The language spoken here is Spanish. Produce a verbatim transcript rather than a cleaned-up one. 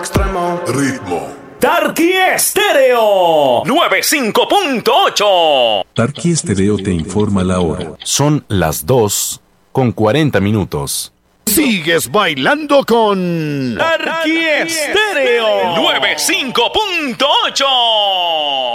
Extremo ritmo. Tarqui Estéreo noventa y cinco punto ocho. Tarqui Estéreo te informa la hora. Son las dos con cuarenta minutos. Sigues bailando con Tarqui Estéreo noventa y cinco punto ocho.